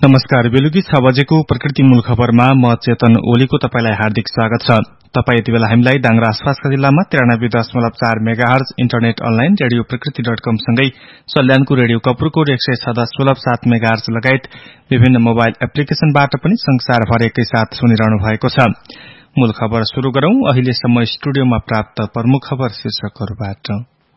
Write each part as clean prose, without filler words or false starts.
नमस्कार। बेलुकी 6 बजेको प्रकृति मूल खबरमा म चेतन ओलीको तपाईलाई हार्दिक स्वागत छ। तपाई यति बेला हामीलाई डांगरा आसपासका जिल्लामा 93.4 मेगाहर्ज इन्टरनेट अनलाइन रेडियो प्रकृति.com सँगै सल्यानको रेडियो कपुरकोट 106.7 मेगाहर्ज लगायत विभिन्न मोबाइल एप्लिकेशनबाट पनि संसारभर एकैसाथ सुनिरहनु भएको छ। मूल खबर शुरू गरौं। अहिलेसम्म स्टुडियोमा प्राप्त प्रमुख खबर शीर्षकहरुबाट।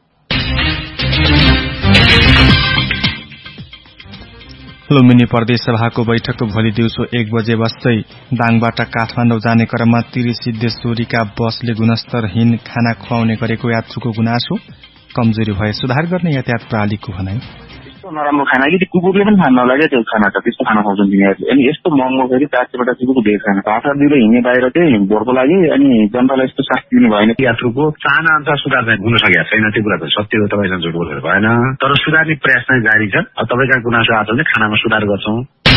लुम्बिनी प्रदेश सभाको बैठक भोलि दिउँसो 1 बजे बस्दै दाङबाट काठमाडौँ जाने क्रममा तिरी सिद्धेश्वरीका बसले गुणस्तरहीन खाना खुवाउने गरेको यात्रुको गुनासो, कमजोरी भए सुधार गर्ने यातायात प्रणालीको भनाई। नराम्रो खाना कि कुकुरले पनि खान नलागे त्यो खाना त त्यस्तो खाना खाउँछन् तिनीहरूले। अनि यस्तो महँगो फेरि 400 कुकुरको भेट खाना भाषा दिएर हिँड्ने बाहिर चाहिँ भोरको लागि अनि जनतालाई यस्तो शास्ति दिनु भएन। यात्रुको चाहना अनुसार सुधार चाहिँ हुन सकेको छैन, त्यो कुरा त सत्य हो, तपाईसँग झुट बोलेर भएन। तर सुधार्ने प्रयास चाहिँ जारी छ। तपाईका गुनासो आएको चाहिँ खानामा सुधार गर्छौं।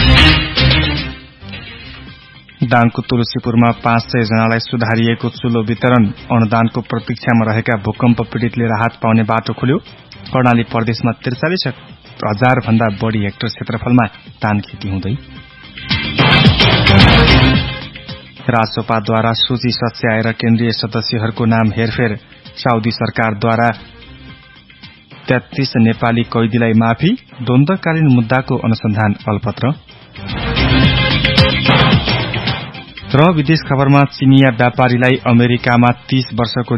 दाङको तुलसीपुरमा 500 जनालाई सुधारिएको चुलो वितरण। अनुदानको प्रतीक्षामा रहेका भूकम्प पीड़ितले राहत पाउने बाटो खुल्यो। कर्णाली प्रदेशमा 43,000 भन्दा बढ़ी हेक्टर क्षेत्रफलमा धान खेती हुँदै। राजसपाद्वारा सूची सच्याएर केन्द्रीय सदस्यहरूको नाम हेरफेर। साउदी सरकारद्वारा 33 नेपाली कैदीलाई माफी। द्वन्द्वकालीन मुद्दाको अनुसन्धान अलपत्र। र विदेश खबरमा चिनिया व्यापारीलाई अमेरिकामा 30 वर्षको